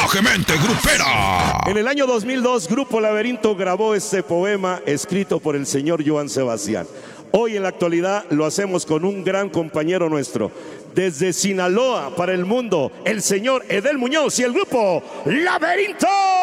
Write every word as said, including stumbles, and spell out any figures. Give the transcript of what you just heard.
salvajemente grupera. En el año dos mil dos, Grupo Laberinto grabó este poema escrito por el señor Joan Sebastián. Hoy en la actualidad lo hacemos con un gran compañero nuestro. Desde Sinaloa para el mundo, el señor Edel Muñoz y el Grupo Laberinto.